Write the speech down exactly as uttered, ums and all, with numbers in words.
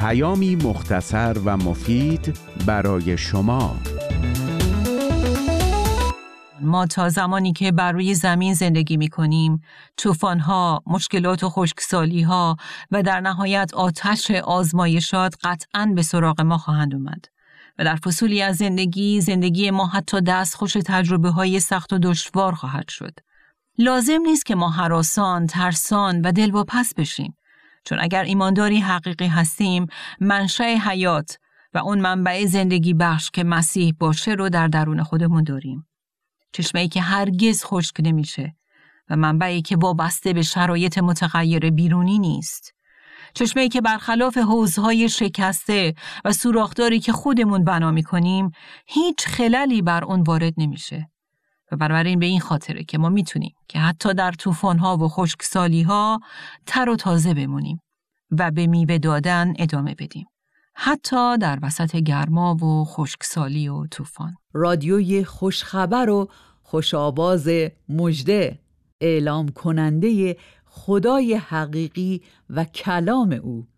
پیامی مختصر و مفید برای شما. ما تا زمانی که بر روی زمین زندگی می کنیم، طوفان‌ها، مشکلات و خشکسالی‌ها و در نهایت آتش آزمایشات قطعاً به سراغ ما خواهند اومد. و در فصولی از زندگی، زندگی ما حتی دستخوش تجربه‌های سخت و دشوار خواهد شد. لازم نیست که ما هراسان، ترسان و دلواپس بشیم. چون اگر ایمانداری حقیقی هستیم، منشأ حیات و اون منبع زندگی بخش که مسیح باشه رو در درون خودمون داریم. چشمه‌ای که هرگز خشک نمیشه و منبعی که وابسته به شرایط متغیر بیرونی نیست. چشمه‌ای که برخلاف حوضهای شکسته و سوراخداری که خودمون بنا می‌کنیم، هیچ خللی بر اون وارد نمیشه. و بنابراین به این خاطره که ما میتونیم که حتی در طوفان‌ها و خشکسالی‌ها تر و تازه بمونیم و به میوه دادن ادامه بدیم. حتی در وسط گرما و خشکسالی و طوفان. رادیوی خوشخبر و خوشآواز مژده، اعلام کننده خدای حقیقی و کلام او.